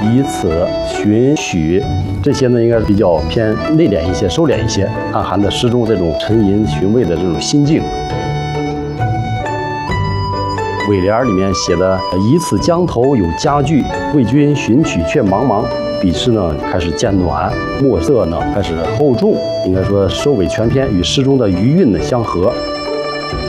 以此寻许，这些呢应该是比较偏内敛一些、收敛一些，暗含的诗中这种沉吟寻味的这种心境。尾联里面写的“以此江头有佳句，为君寻曲却茫茫”，笔势呢开始渐暖，墨色呢开始厚重，应该说收尾全篇与诗中的余韵呢相合，